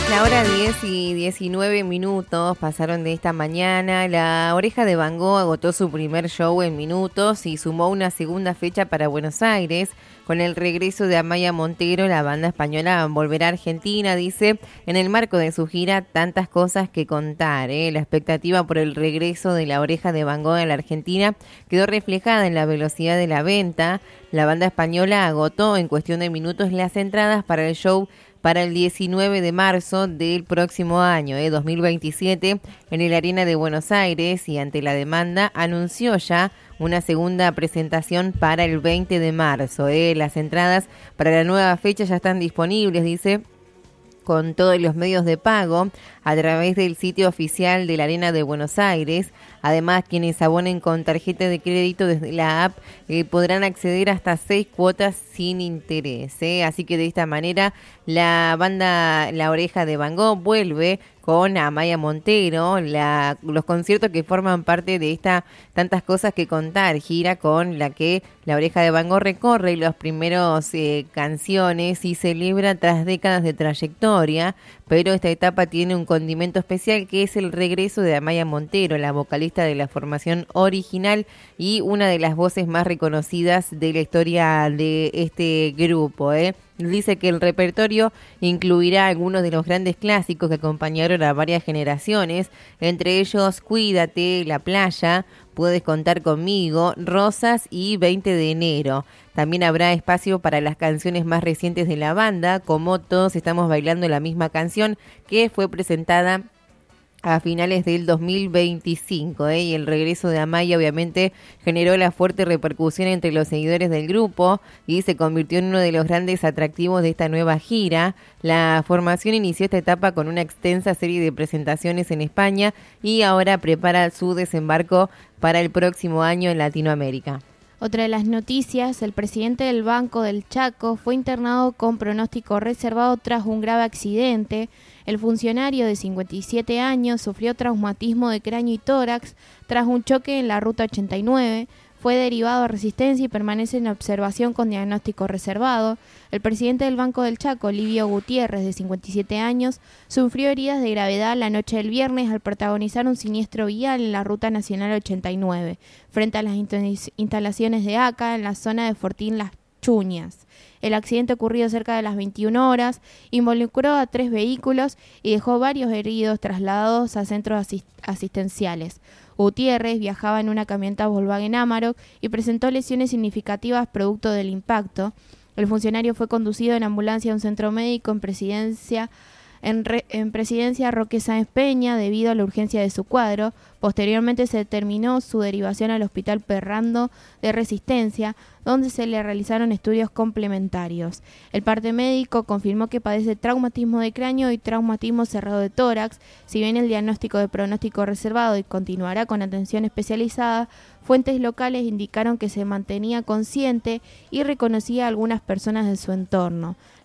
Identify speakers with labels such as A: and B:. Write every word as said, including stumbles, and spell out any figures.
A: La hora diez y diecinueve minutos pasaron de esta mañana. La Oreja de Van Gogh agotó su primer show en minutos y sumó una segunda fecha para Buenos Aires. Con el regreso de Amaya Montero, la banda española volverá a Argentina, dice, en el marco de su gira Tantas Cosas que Contar. ¿eh? La expectativa por el regreso de La Oreja de Van Gogh a la Argentina quedó reflejada en la velocidad de la venta. La banda española agotó en cuestión de minutos las entradas para el show para el diecinueve de marzo del próximo año, eh, dos mil veintisiete, en el Arena de Buenos Aires, y ante la demanda anunció ya una segunda presentación para el veinte de marzo. Eh. Las entradas para la nueva fecha ya están disponibles, dice, con todos los medios de pago a través del sitio oficial de la Arena de Buenos Aires. Además, quienes abonen con tarjeta de crédito desde la app eh, podrán acceder hasta seis cuotas sin interés. ¿eh? Así que de esta manera la banda La Oreja de Van Gogh vuelve con Amaya Montero, la, los conciertos que forman parte de esta Tantas Cosas que Contar, gira con la que La Oreja de Van Gogh recorre los primeros eh, canciones y celebra tras décadas de trayectoria, pero esta etapa tiene un condimento especial que es el regreso de Amaya Montero, la vocalista de la formación original y una de las voces más reconocidas de la historia de este grupo, ¿eh? Dice que el repertorio incluirá algunos de los grandes clásicos que acompañaron a varias generaciones, entre ellos Cuídate, La Playa, Puedes Contar Conmigo, Rosas y veinte de enero. También habrá espacio para las canciones más recientes de la banda, como Todos Estamos Bailando la Misma Canción, que fue presentada a finales del dos mil veinticinco, ¿eh? Y el regreso de Amaya obviamente generó la fuerte repercusión entre los seguidores del grupo y se convirtió en uno de los grandes atractivos de esta nueva gira. La formación inició esta etapa con una extensa serie de presentaciones en España y ahora prepara su desembarco para el próximo año en Latinoamérica.
B: Otra de las noticias, el presidente del Banco del Chaco fue internado con pronóstico reservado tras un grave accidente. El funcionario de cincuenta y siete años sufrió traumatismo de cráneo y tórax tras un choque en la ruta ochenta y nueve. Fue derivado a Resistencia y permanece en observación con diagnóstico reservado. El presidente del Banco del Chaco, Livio Gutiérrez, de cincuenta y siete años, sufrió heridas de gravedad la noche del viernes al protagonizar un siniestro vial en la Ruta Nacional ochenta y nueve, frente a las instalaciones de A C A en la zona de Fortín Las Chuñas. El accidente ocurrido cerca de las veintiuna horas, involucró a tres vehículos y dejó varios heridos trasladados a centros asist- asistenciales. Gutiérrez viajaba en una camioneta Volkswagen Amarok y presentó lesiones significativas producto del impacto. El funcionario fue conducido en ambulancia a un centro médico en Presidencia En, re, en Presidencia Roque Sáenz Peña debido a la urgencia de su cuadro. Posteriormente se determinó su derivación al Hospital Perrando de Resistencia, donde se le realizaron estudios complementarios. El parte médico confirmó que padece traumatismo de cráneo y traumatismo cerrado de tórax. Si bien el diagnóstico de pronóstico reservado y continuará con atención especializada, fuentes locales indicaron que se mantenía consciente y reconocía a algunas personas de su entorno.